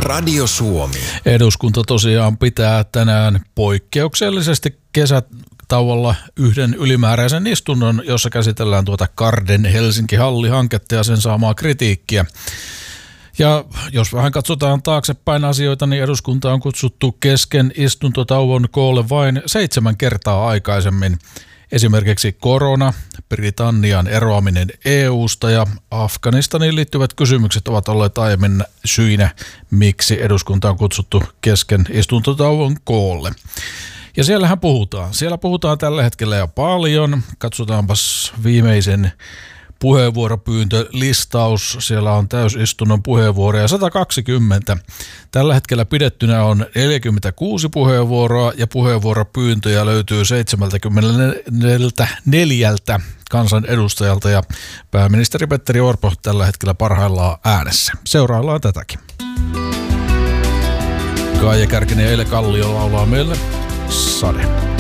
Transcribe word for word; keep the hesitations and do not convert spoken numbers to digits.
Radio Suomi. Eduskunta tosiaan pitää tänään poikkeuksellisesti kesätauolla yhden ylimääräisen istunnon, jossa käsitellään tuota Garden Helsinki-halli-hanketta ja sen saamaa kritiikkiä. Ja jos vähän katsotaan taaksepäin asioita, niin eduskunta on kutsuttu kesken istuntotauon koolle vain seitsemän kertaa aikaisemmin. Esimerkiksi korona, Britannian eroaminen E U:sta ja Afganistaniin liittyvät kysymykset ovat olleet aiemmin syinä, miksi eduskunta on kutsuttu kesken istuntotauon koolle. Ja siellähän puhutaan. Siellä puhutaan tällä hetkellä jo paljon. Katsotaanpas viimeisen puheenvuoropyyntölistaus. Siellä on täysistunnon puheenvuoroja sata kaksikymmentä. Tällä hetkellä pidettynä on neljäkymmentäkuusi puheenvuoroa ja puheenvuoropyyntöjä löytyy seitsemänkymmentäneljä kansanedustajalta ja pääministeri Petteri Orpo tällä hetkellä parhaillaan äänessä. Seuraillaan tätäkin. Kaija Kärkinen ja Eile Kallio laulaa meille Sade.